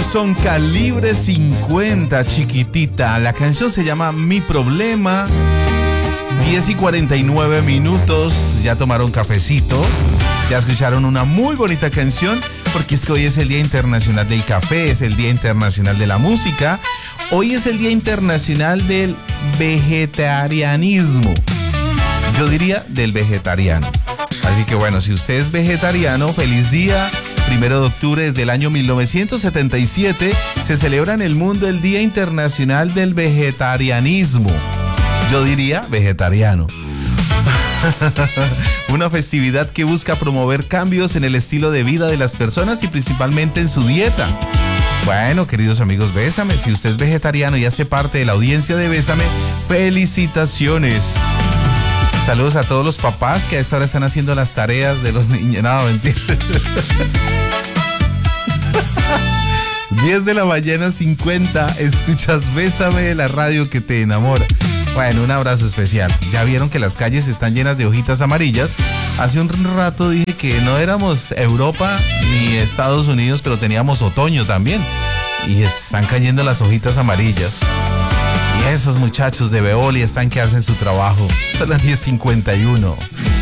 son Calibre 50, chiquitita. La canción se llama Mi Problema. 10:49. Ya tomaron cafecito. Ya escucharon una muy bonita canción, porque es que hoy es el Día Internacional del Café, es el Día Internacional de la Música. Hoy es el Día Internacional del Vegetarianismo. Yo diría del vegetariano. Así que bueno, si usted es vegetariano, feliz día. 1 de octubre desde el año 1977 se celebra en el mundo el Día Internacional del Vegetarianismo. Yo diría vegetariano. Una festividad que busca promover cambios en el estilo de vida de las personas y principalmente en su dieta. Bueno, queridos amigos, Bésame, si usted es vegetariano y hace parte de la audiencia de Bésame, felicitaciones. Saludos a todos los papás que a esta hora están haciendo las tareas de los niños. No, mentira. 10 de la mañana 50, escuchas Bésame, la radio que te enamora. Bueno, un abrazo especial. Ya vieron que las calles están llenas de hojitas amarillas. Hace un rato dije que no éramos Europa ni Estados Unidos, pero teníamos otoño también. Y están cayendo las hojitas amarillas. Y esos muchachos de Veolia están que hacen su trabajo. Son las 10:51.